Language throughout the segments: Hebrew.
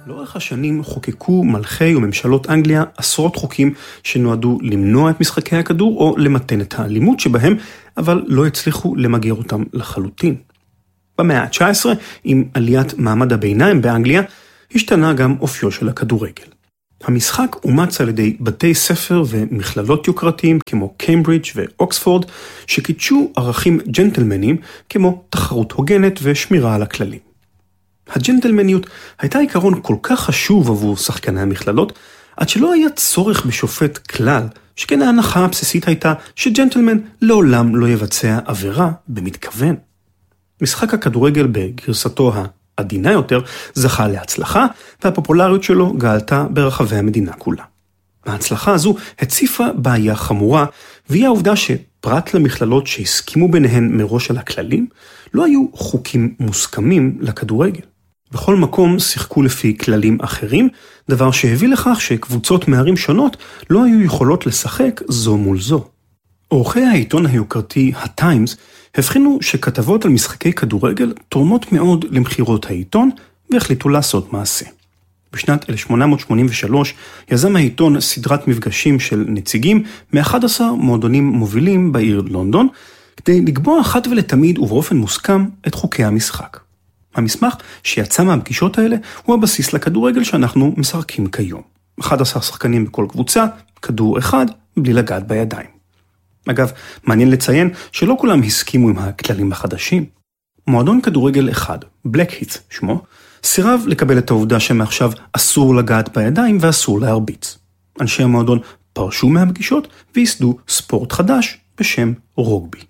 לאורך השנים חוקקו מלכי וממשלות אנגליה עשרות חוקים שנועדו למנוע את משחקי הכדור או למתן את האלימות שבהם, אבל לא הצליחו למגר אותם לחלוטין. במאה ה-19, עם עליית מעמד הביניים באנגליה, השתנה גם אופיו של הכדורגל. המשחק אומץ על ידי בתי ספר ומכללות יוקרתיים כמו קיימברידג' ואוקספורד, שקידשו ערכים ג'נטלמניים כמו תחרות הוגנת ושמירה על הכללים. הג'נטלמניות הייתה עיקרון כל כך חשוב עבור שחקני המכללות, עד שלא היה צורך בשופט כלל, שכן ההנחה הבסיסית הייתה שג'נטלמן לעולם לא יבצע עבירה במתכוון. משחק הכדורגל בגרסתו העדינה יותר זכה להצלחה, והפופולריות שלו גאלתה ברחבי המדינה כולה. ההצלחה הזו הציפה בעיה חמורה, והיא העובדה שפרט למכללות שהסכימו ביניהן מראש על הכללים, לא היו חוקים מוסכמים לכדורגל. בכל מקום שיחקו לפי כללים אחרים, דבר שהביא לכך שקבוצות מערים שונות לא היו יכולות לשחק זו מול זו. עורכי העיתון היוקרתי הטיימס הבחינו שכתבות על משחקי כדורגל תורמות מאוד למחירות העיתון, והחליטו לעשות מעשה. בשנת 1883 יזם העיתון סדרת מפגשים של נציגים מ-11 מועדונים מובילים בעיר לונדון, כדי לקבוע אחת ולתמיד ובאופן מוסכם את חוקי המשחק. המסמך שיצא מהפגישות האלה הוא הבסיס לכדורגל שאנחנו משחקים כיום. 11 שחקנים בכל קבוצה, כדור אחד, בלי לגעת בידיים. אגב, מעניין לציין שלא כולם הסכימו עם הכללים החדשים. מועדון כדורגל אחד, בלקהית' שמו, סירב לקבל את העובדה שמעכשיו אסור לגעת בידיים ואסור להרביץ. אנשי המועדון פרשו מהפגישות ויסדו ספורט חדש בשם רוגבי.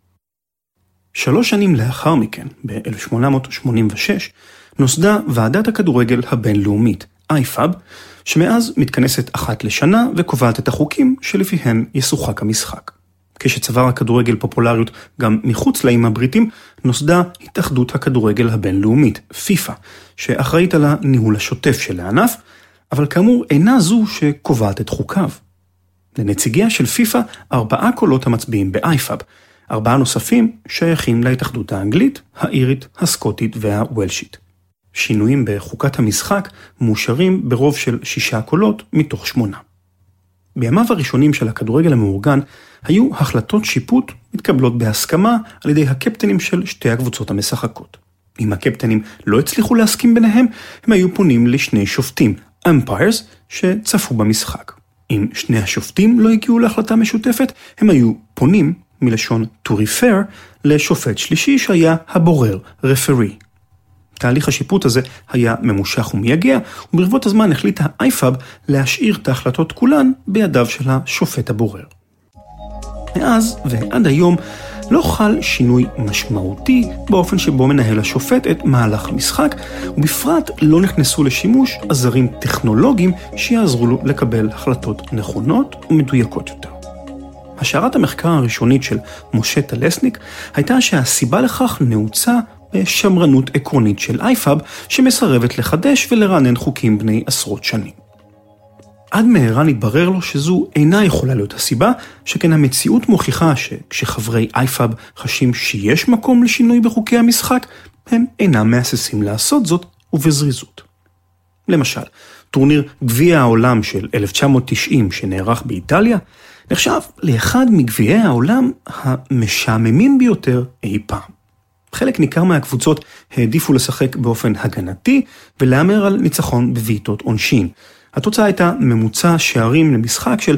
3 שנים לאחר מכן, ב-1886, נוסדה ועדת הכדורגל הבינלאומית, IFAB, שמאז מתכנסת אחת לשנה וקובעת את החוקים שלפיהן ישוחק המשחק. כשצבר הכדורגל פופולריות גם מחוץ לאיים הבריטים, נוסדה התאחדות הכדורגל הבינלאומית, פיפ"א, שאחראית על הניהול השוטף של הענף, אבל כאמור אינה זו שקובעת את חוקיו. לנציגיה של פיפ"א 4 קולות המצביעים ב-IFAB, 4 נוספים שייכים להתאחדות האנגלית, האירית, הסקוטית והוולשית. שינויים בחוקת המשחק מאושרים ברוב של 6 קולות מתוך 8. בימיו הראשונים של הכדורגל המאורגן, היו החלטות שיפוט מתקבלות בהסכמה על ידי הקפטנים של שתי הקבוצות המשחקות. אם הקפטנים לא הצליחו להסכים ביניהם, הם היו פונים לשני שופטים, umpires, שצפו במשחק. אם שני השופטים לא הגיעו להחלטה משותפת, הם היו פונים מלשון to refer לשופט שלישי שהיה הבורר, referee. תהליך השיפוט הזה היה ממושך ומייגע, וברבות הזמן החליטה IFAB להשאיר את ההחלטות כולן בידיו של השופט הבורר. מאז ועד היום לא חל שינוי משמעותי באופן שבו מנהל השופט את מהלך המשחק, ובפרט לא נכנסו לשימוש עזרים טכנולוגיים שיעזרו לו לקבל החלטות נכונות ומדויקות יותר. השערת המחקר הראשונית של משה טלסניק הייתה שהסיבה לכך נעוצה בשמרנות עקרונית של IFAB שמסרבת לחדש ולרענן חוקים בני עשרות שנים. עד מהרה התברר לו שזו אינה יכולה להיות הסיבה, שכן המציאות מוכיחה שכשחברי IFAB חשים שיש מקום לשינוי בחוקי המשחק, הם אינם מהססים לעשות זאת ובזריזות. למשל, טורניר גביע העולם של 1990 שנערך באיטליה, נחשב לאחד מגביעי העולם המשעממים ביותר אי פעם. חלק ניכר מהקבוצות העדיפו לשחק באופן הגנתי ולאמר על ניצחון בבעיטות עונשין. התוצאה הייתה ממוצע שערים למשחק של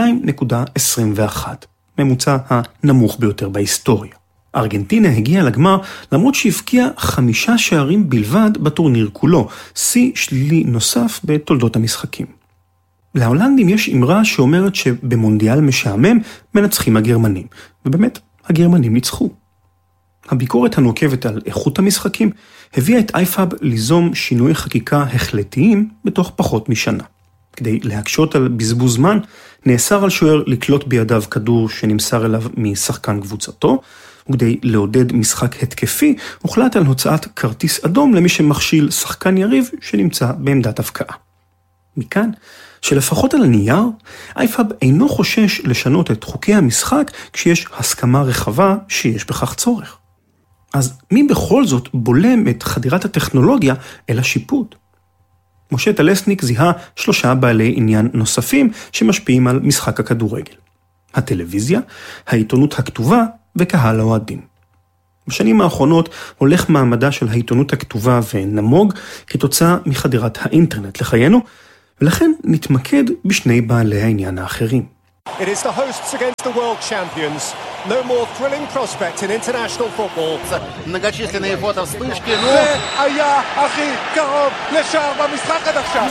2.21, ממוצע הנמוך ביותר בהיסטוריה. ארגנטינה הגיעה לגמר למרות שהבקיעה 5 שערים בלבד בטורניר כולו, שיא שלילי נוסף בתולדות המשחקים. להולנדים יש אמרה שאומרת שבמונדיאל משעמם מנצחים הגרמנים, ובאמת הגרמנים ניצחו. הביקורת הנוקבת על איכות המשחקים הביאה את IFAB ליזום שינוי חקיקה החלטיים בתוך פחות משנה. כדי להקשות על בזבוז זמן, נאסר על שוער לקלוט בידיו כדור שנמסר אליו משחקן קבוצתו, וכדי לעודד משחק התקפי, הוחלט על הוצאת כרטיס אדום למי שמכשיל שחקן יריב שנמצא בעמדת הפקעה. מכאן, שלפחות על הנייר, IFAB אינו חושש לשנות את חוקי המשחק כשיש הסכמה רחבה שיש בכך צורך. אז מי בכל זאת בולם את חדירת הטכנולוגיה אל השיפוט? משה טלסניק זיהה 3 בעלי עניין נוספים שמשפיעים על משחק הכדורגל. הטלוויזיה, העיתונות הכתובה וקהל האוהדים. בשנים האחרונות הולך מעמדה של העיתונות הכתובה ונמוג כתוצאה מחדירת האינטרנט לחיינו, ולכן נתמקד בשני בעלי העניין האחרים. It is the hosts against the world champions. No more thrilling prospect in international football. многочисленные фото-вспышки. זה היה הכי קרוב לשער במשחק עד עכשיו.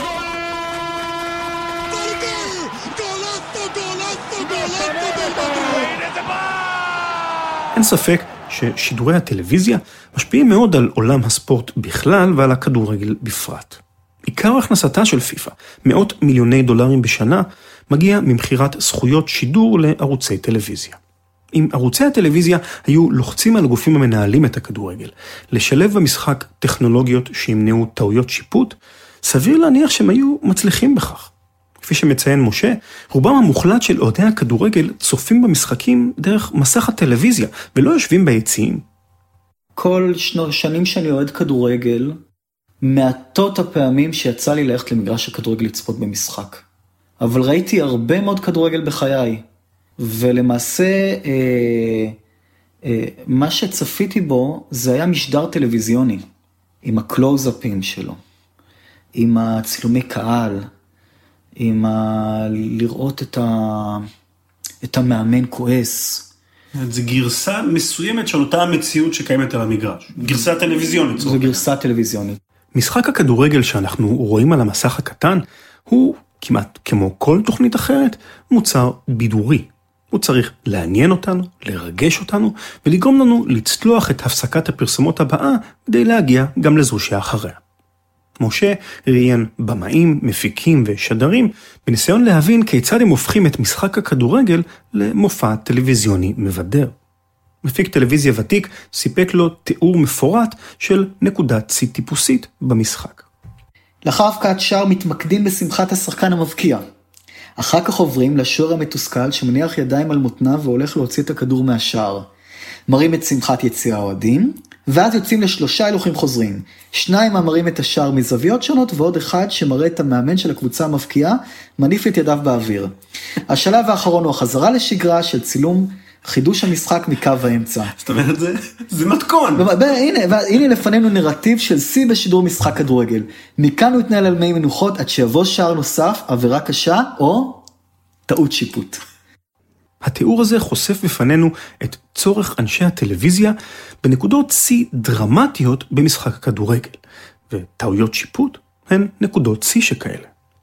אין ספק ששידורי הטלוויזיה משפיעים מאוד על עולם הספורט בכלל ועל הכדורגל בפרט. עיקר הכנסתה של פיפה, מאות מיליוני דולרים בשנה, מגיע ממחירת זכויות שידור לערוצי טלוויזיה. אם ערוצי הטלוויזיה היו לוחצים על הגופים המנהלים את הכדורגל, לשלב במשחק טכנולוגיות שימנעו טעויות שיפוט, סביר להניח שהם היו מצליחים בכך. כפי שמציין משה, רובם המוחלט של אוהדי הכדורגל צופים במשחקים דרך מסך הטלוויזיה, ולא יושבים ביציעים. כל שנים שאני אוהד כדורגל, מעטות הפעמים שיצא לי ללכת למגרש הכדורגל לצפות במשחק. אבל ראיתי הרבה מאוד כדורגל בחיי, ולמעשה מה שצפיתי בו זה היה משדר טלוויזיוני, עם הקלוז-אפים שלו, עם הצילומי קהל, עם לראות את המאמן כועס. זה גרסה מסוימת של אותה המציאות שקיימת על המגרש. גרסה טלוויזיונית. זו גרסה טלוויזיונית. משחק הכדורגל שאנחנו רואים על המסך הקטן, הוא כמעט כמו כל תוכנית אחרת, מוצר בידורי. הוא צריך לעניין אותנו, לרגש אותנו, ולגרום לנו לצלוח את הפסקת הפרסומות הבאה, כדי להגיע גם לזו שאחריה. משה ראיין במאים, מפיקים ושדרים, בניסיון להבין כיצד הם הופכים את משחק הכדורגל למופע טלוויזיוני מבדר. מפיק טלוויזיה ותיק סיפק לו תיאור מפורט של נקודת צי טיפוסית במשחק. לאחר הבקעת שער מתמקדים בשמחת השחקן המבקיע. אחר כך עוברים לשוער המתוסכל שמניח ידיים על מותניו והולך להוציא את הכדור מהשער. מראים את שמחת יציאה האוהדים, ואז יוצאים ל3 הילוכים חוזרים. 2 מראים את השער מזוויות שונות, ועוד 1 שמראה את המאמן של הקבוצה המבקיעה, מניף את ידיו באוויר. השלב האחרון הוא החזרה לשגרה של צילום חידוש המשחק מקו האמצע. זאת אומרת, זה מתכון. הנה לפנינו נרטיב של שיא בשידור משחק כדורגל. מכאן הוא יתנהל על מי מנוחות עד שיבוא שער נוסף, עבירה קשה או טעות שיפוט. התיאור הזה חושף בפנינו את צורך אנשי הטלוויזיה בנקודות שיא דרמטיות במשחק הכדורגל, וטעויות שיפוט הן נקודות שיא שכאלה.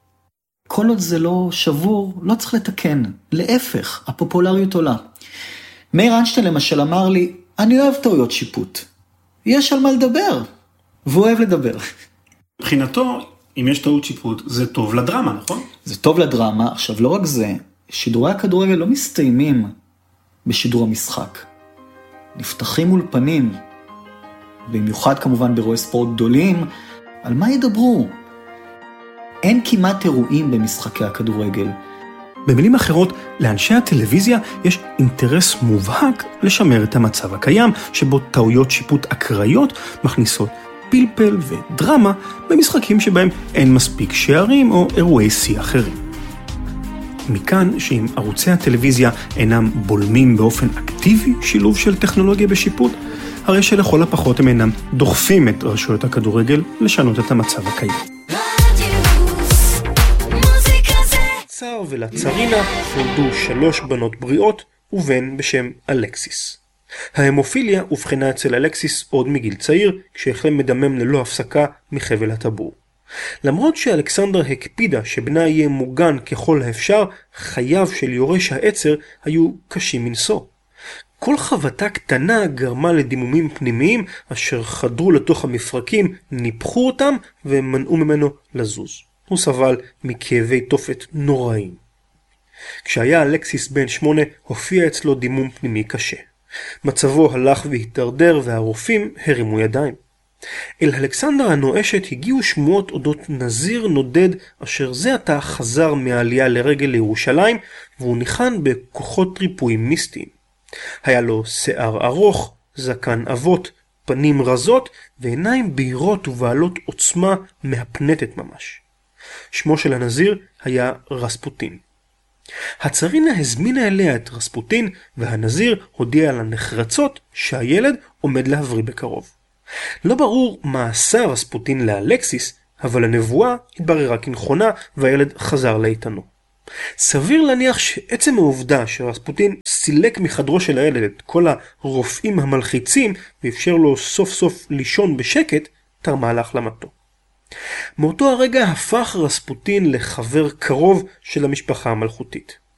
כל עוד זה לא שבור, לא צריך לתקן. להפך, הפופולריות עולה. מאיר איינשטיין למשל אמר לי, אני אוהב טעויות שיפוט. יש על מה לדבר, והוא אוהב לדבר. מבחינתו, אם יש טעות שיפוט, זה טוב לדרמה, נכון? זה טוב לדרמה. עכשיו, לא רק זה, שידורי הכדורגל לא מסתיימים בשידור המשחק. נפתחים אולפנים, במיוחד כמובן באירועי ספורט גדולים, על מה ידברו? אין כמעט אירועים במשחקי הכדורגל. במילים אחרות, לאנשי הטלוויזיה יש אינטרס מובהק לשמר את המצב הקיים, שבו טעויות שיפוט אקראיות מכניסות פלפל ודרמה במשחקים שבהם אין מספיק שערים או אירועי שיא אחרים. מכאן שאם ערוצי הטלוויזיה אינם בולמים באופן אקטיבי שילוב של טכנולוגיה בשיפוט, הרי שלכל הפחות הם אינם דוחפים את רשויות הכדורגל לשנות את המצב הקיים. לצר ולצרינה נולדו 3 בנות בריאות ובן בשם אלכסיס. ההמופיליה הובחנה אצל אלכסיס עוד מגיל צעיר, כשהחל מדמם ללא הפסקה מחבל הטבור. למרות שאלכסנדר הקפידה שבנה יהיה מוגן ככל האפשר, חייו של יורש העצר היו קשים מנשוא. כל חבטה קטנה גרמה לדימומים פנימיים אשר חדרו לתוך המפרקים, ניפחו אותם ומנעו ממנו לזוז. הוא סבל מכאבי תופת נוראים. כשהיה אלכסיס בן 8 הופיע אצלו דימום פנימי קשה. מצבו הלך והתדרדר והרופאים הרימו ידיים. אל אלכסנדר הנואשת הגיעו שמועות אודות נזיר נודד אשר זה עתה חזר מהעלייה לרגל לירושלים, והוא ניחן בכוחות ריפוי מיסטיים. היה לו שיער ארוך, זקן אבות, פנים רזות ועיניים בהירות ובעלות עוצמה מהפנטת ממש. שמו של הנזיר היה רספוטין. הצרינה הזמינה אליה את רספוטין, והנזיר הודיע לה נחרצות שהילד עומד להבריא בקרוב. לא ברור מה עשה רספוטין לאלקסיס, אבל הנבואה התבררה כנכונה והילד חזר לאיתנו. סביר להניח שעצם העובדה שרספוטין סילק מחדרו של הילד את כל הרופאים המלחיצים ואפשר לו סוף סוף לישון בשקט, תרמה להחלמתו. מאותו הרגע הפך רספוטין לחבר קרוב של המשפחה המלכותית.